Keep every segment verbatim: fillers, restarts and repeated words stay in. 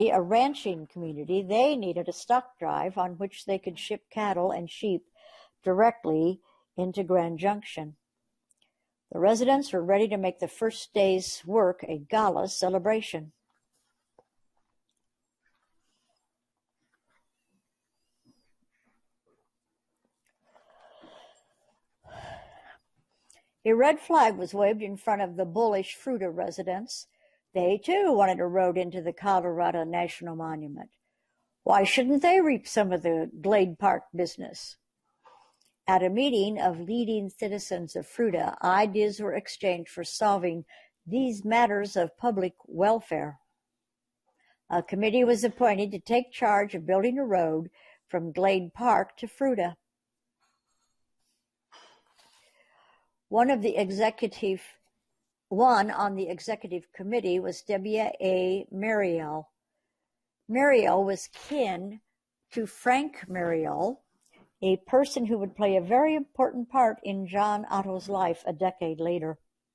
a ranching community, they needed a stock drive on which they could ship cattle and sheep directly into Grand Junction. The residents were ready to make the first day's work a gala celebration. A red flag was waved in front of the bullish Fruita residents. They, too, wanted a road into the Colorado National Monument. Why shouldn't they reap some of the Glade Park business? At a meeting of leading citizens of Fruita, ideas were exchanged for solving these matters of public welfare. A committee was appointed to take charge of building a road from Glade Park to Fruita. One of the executive, one on the executive committee was Debbie A. Mariel. Mariel was kin to Frank Mariel, a person who would play a very important part in John Otto's life a decade later.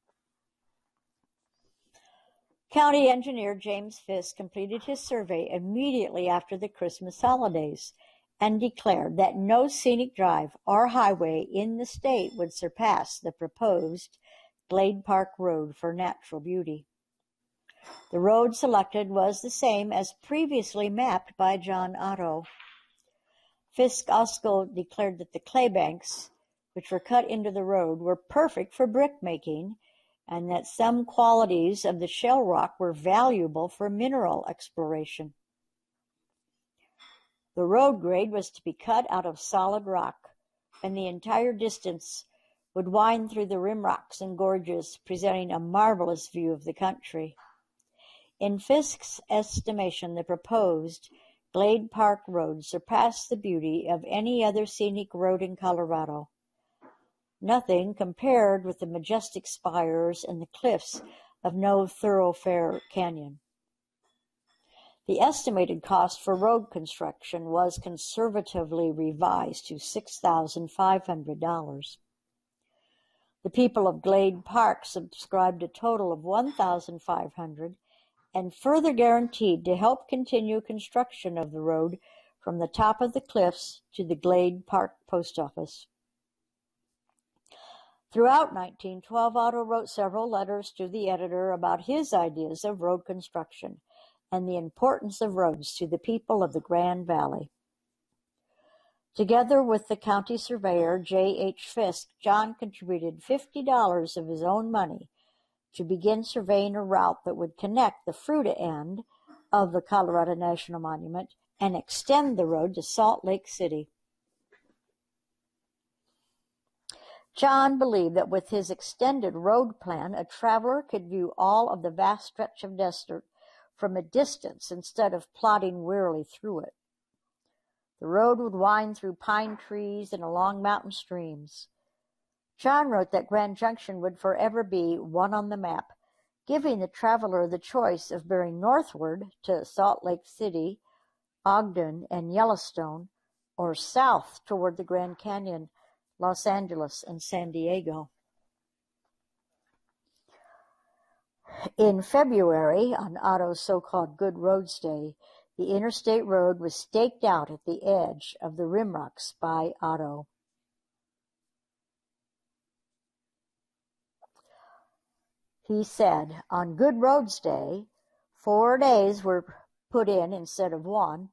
County Engineer James Fisk completed his survey immediately after the Christmas holidays and declared that no scenic drive or highway in the state would surpass the proposed Glade Park Road for natural beauty. The road selected was the same as previously mapped by John Otto. Fisk also declared that the clay banks, which were cut into the road, were perfect for brick making, and that some qualities of the shell rock were valuable for mineral exploration. The road grade was to be cut out of solid rock, and the entire distance would wind through the rim rocks and gorges, presenting a marvelous view of the country. In Fisk's estimation, the proposed Glade Park Road surpassed the beauty of any other scenic road in Colorado. Nothing compared with the majestic spires and the cliffs of No Thoroughfare Canyon. The estimated cost for road construction was conservatively revised to six thousand five hundred dollars. The people of Glade Park subscribed a total of one thousand five hundred dollars and further guaranteed to help continue construction of the road from the top of the cliffs to the Glade Park Post Office. Throughout nineteen twelve, Otto wrote several letters to the editor about his ideas of road construction and the importance of roads to the people of the Grand Valley. Together with the county surveyor, J H Fisk, John contributed fifty dollars of his own money to begin surveying a route that would connect the Fruita end of the Colorado National Monument and extend the road to Salt Lake City. John believed that with his extended road plan, a traveler could view all of the vast stretch of desert from a distance instead of plodding wearily through it. The road would wind through pine trees and along mountain streams. John wrote that Grand Junction would forever be one on the map, giving the traveler the choice of bearing northward to Salt Lake City, Ogden, and Yellowstone, or south toward the Grand Canyon, Los Angeles, and San Diego. In February, on Otto's so-called Good Roads Day, the interstate road was staked out at the edge of the rimrocks by Otto. He said, on Good Roads Day, four days were put in instead of one.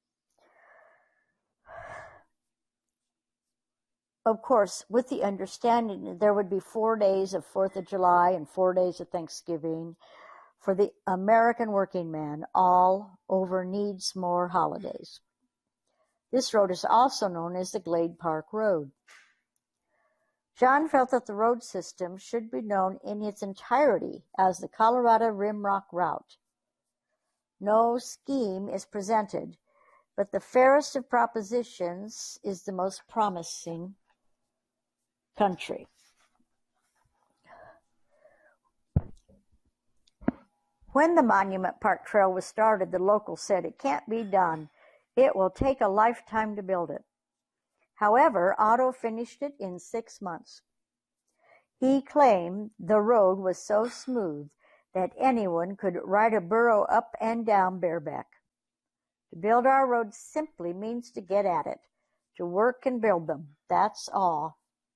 Of course, with the understanding that there would be four days of Fourth of July and four days of Thanksgiving for the American working man, all over needs more holidays. This road is also known as the Glade Park Road. John felt that the road system should be known in its entirety as the Colorado Rimrock Route. No scheme is presented, but the fairest of propositions is the most promising country. When the Monument Park Trail was started, the locals said it can't be done. It will take a lifetime to build it. However, Otto finished it in six months. He claimed the road was so smooth that anyone could ride a burro up and down bareback. To build our roads simply means to get at it, to work and build them. That's all.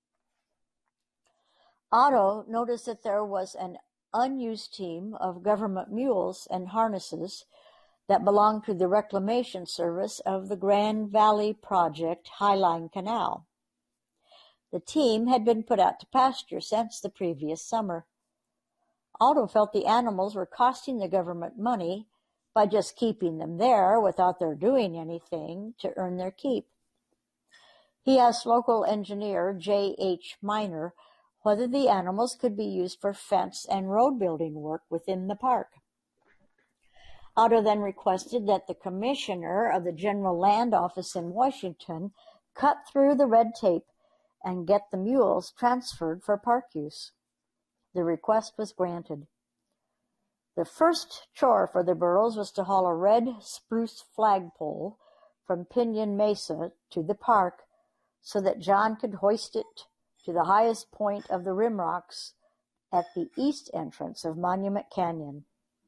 Otto noticed that there was an unused team of government mules and harnesses that belonged to the reclamation service of the Grand Valley Project Highline Canal. The team had been put out to pasture since the previous summer. Otto felt the animals were costing the government money by just keeping them there without their doing anything to earn their keep. He asked local engineer J H Miner whether the animals could be used for fence and road building work within the park. Otto then requested that the commissioner of the General Land Office in Washington cut through the red tape and get the mules transferred for park use. The request was granted. The first chore for the Burrows was to haul a red spruce flagpole from Pinyon Mesa to the park so that John could hoist it to the highest point of the rim rocks at the east entrance of Monument Canyon.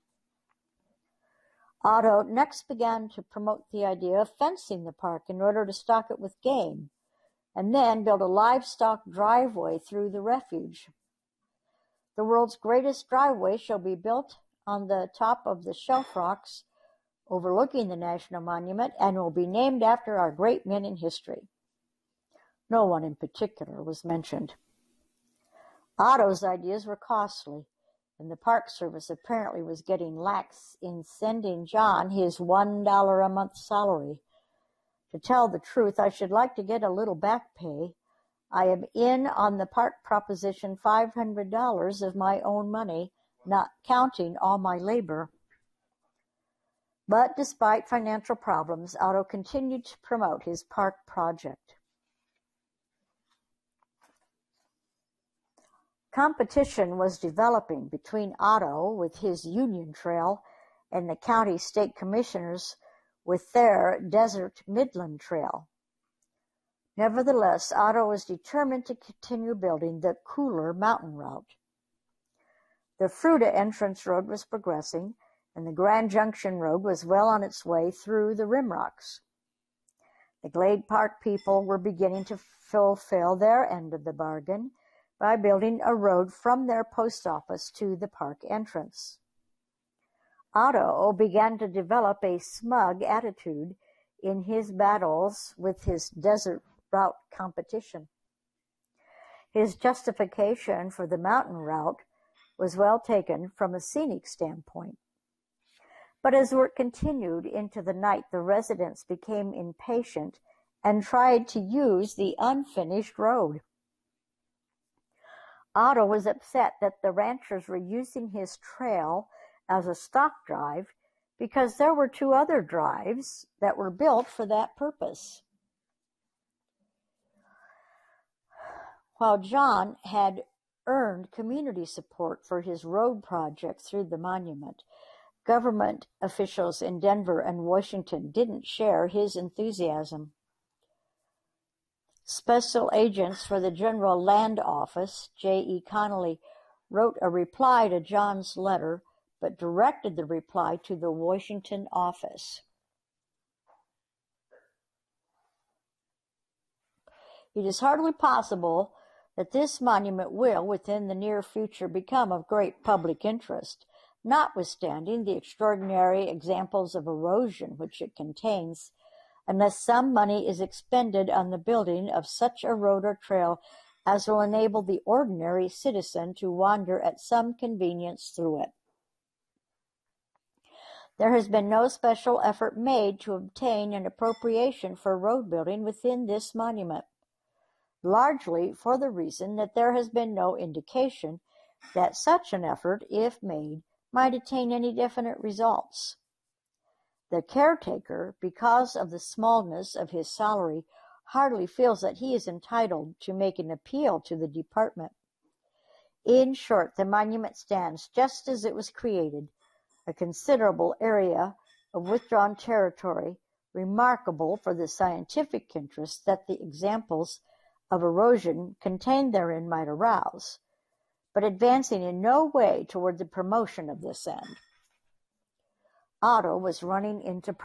Otto next began to promote the idea of fencing the park in order to stock it with game, and then build a livestock driveway through the refuge. The world's greatest driveway shall be built on the top of the shelf rocks overlooking the National Monument and will be named after our great men in history. No one in particular was mentioned. Otto's ideas were costly, and the Park Service apparently was getting lax in sending John his one dollar a month salary. To tell the truth, I should like to get a little back pay. I am in on the park proposition five hundred dollars of my own money, not counting all my labor. But despite financial problems, Otto continued to promote his park project. Competition was developing between Otto with his Union Trail and the county state commissioners with their Desert Midland Trail. Nevertheless, Otto was determined to continue building the cooler mountain route. The Fruita entrance road was progressing, and the Grand Junction Road was well on its way through the rim rocks. The Glade Park people were beginning to fulfill their end of the bargain by building a road from their post office to the park entrance. Otto began to develop a smug attitude in his battles with his desert route competition. His justification for the mountain route was well taken from a scenic standpoint. But as work continued into the night, the residents became impatient and tried to use the unfinished road. Otto was upset that the ranchers were using his trail as a stock drive because there were two other drives that were built for that purpose. While John had earned community support for his road project through the monument, government officials in Denver and Washington didn't share his enthusiasm. Special agents for the General Land Office, J E Connolly, wrote a reply to John's letter, but directed the reply to the Washington office. It is hardly possible that this monument will, within the near future, become of great public interest, notwithstanding the extraordinary examples of erosion which it contains, unless some money is expended on the building of such a road or trail as will enable the ordinary citizen to wander at some convenience through it. There has been no special effort made to obtain an appropriation for road building within this monument, largely for the reason that there has been no indication that such an effort, if made, might attain any definite results. The caretaker, because of the smallness of his salary, hardly feels that he is entitled to make an appeal to the department. In short, the monument stands just as it was created, a considerable area of withdrawn territory, remarkable for the scientific interest that the examples of erosion contained therein might arouse, but advancing in no way toward the promotion of this end. Otto was running into